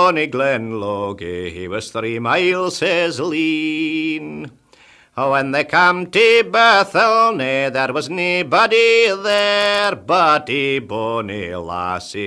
bonny Glenloggie, he was 3 miles his lean. When they cam to Bethelney, there was naebody there but a bonny lassie